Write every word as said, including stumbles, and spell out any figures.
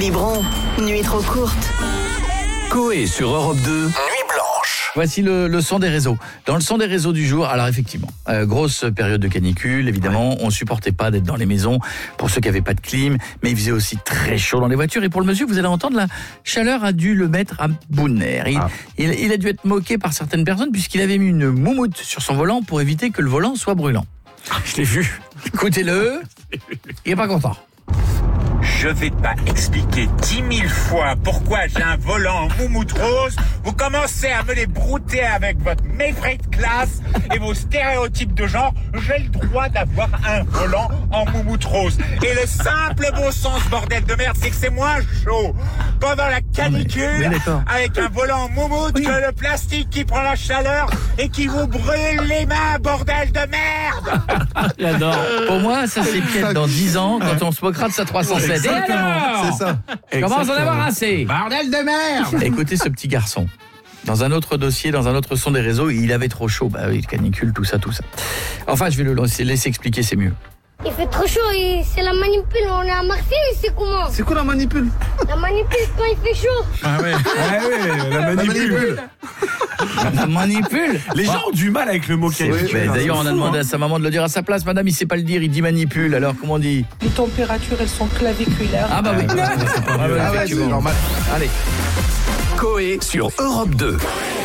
Biberon, nuit trop courte. Coé sur Europe deux, Nuit blanche. Voici le, le son des réseaux. Dans le son des réseaux du jour, alors effectivement, euh, grosse période de canicule, évidemment, ouais. On supportait pas d'être dans les maisons pour ceux qui n'avaient pas de clim, mais il faisait aussi très chaud dans les voitures. Et pour le monsieur, vous allez entendre, la chaleur a dû le mettre à bout de nerfs. Il, ah. il, il a dû être moqué par certaines personnes puisqu'il avait mis une moumoute sur son volant pour éviter que le volant soit brûlant. Je l'ai vu. Écoutez-le, il est pas content. Je vais pas expliquer dix mille fois pourquoi j'ai un volant en moumoute rose. Vous commencez à me les brouter avec votre mépris de classe et vos stéréotypes de genre. J'ai le droit d'avoir un volant en moumoute rose. Et le simple bon sens, bordel de merde, c'est que c'est moins chaud pendant la canicule avec un volant en moumoute oui. que le plastique qui prend la chaleur et qui vous brûle les mains, bordel de merde. J'adore. Pour moi, ça c'est peut-être dans dix ans quand on se moquera de sa trois cent sept. C'est ça. Commence à en avoir assez. Bordel de merde. Écoutez ce petit garçon. Dans un autre dossier, dans un autre son des réseaux, il avait trop chaud. Bah oui, canicule, tout ça, tout ça. Enfin, je vais le laisser, laisser expliquer, c'est mieux. Il fait trop chaud et c'est la manipule. On est à Marseille, c'est comment? C'est quoi la manipule? La manipule quand il fait chaud. Ah ouais, ah ouais la manipule. La manipule. Les gens ont du mal avec le mot canicule. Oui, d'ailleurs, on a demandé à sa maman de le dire à sa place. Madame, il sait pas le dire, il dit manipule. Alors, comment on dit? Les températures, elles sont claviculaires. Ah bah oui. Ah ouais, c'est normal. Allez. Coé sur Europe deux.